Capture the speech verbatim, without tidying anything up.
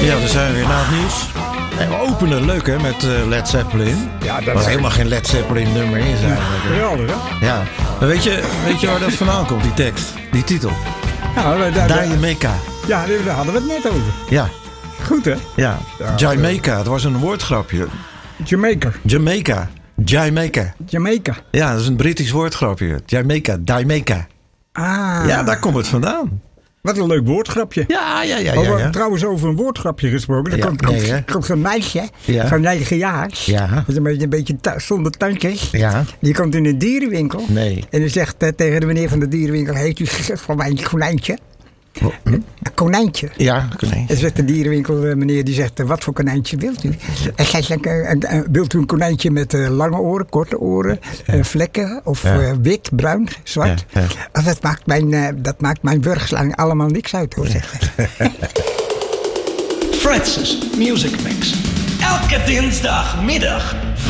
Ja, dan zijn we weer na het nieuws. En we openen leuk hè, met uh, Led Zeppelin. Ja, dat was is helemaal geen Led Zeppelin nummer in zijn. geweldig, hè? Ja, maar weet je, weet je waar dat vandaan komt, die tekst? Die titel? Ja, daar, Jamaica. Ja, daar hadden we het net over. Ja. Goed, hè? Ja, Jamaica, het was een woordgrapje. Jamaica. Jamaica. Jamaica. Jamaica. Ja, dat is een Britisch woordgrapje. Jamaica, Jamaica. Ah. Ja, daar komt het vandaan. Wat een leuk woordgrapje. Ja, ja, ja. ja, over, ja. Trouwens, over een woordgrapje gesproken. Er Ja, komt, nee, komt, komt zo'n meisje ja. van negen jaar. Ja. Dat is een beetje, een beetje ta- zonder tandjes. Ja. Die komt in een dierenwinkel. Nee. En die zegt uh, tegen de meneer van de dierenwinkel: heeft u voor mij een konijntje? Oh, hm? Een konijntje. Ja, konijntje. En zegt de dierenwinkel uh, meneer, die zegt: uh, wat voor konijntje wilt u? En zij zegt: uh, uh, uh, wilt u een konijntje met uh, lange oren, korte oren, uh, vlekken of Ja. uh, wit, bruin, zwart? Ja, ja. Oh, dat maakt mijn, uh, dat maakt mijn wurgslang allemaal niks uit, hoor, zegt hij. Francis Music Mix. Elke dinsdagmiddag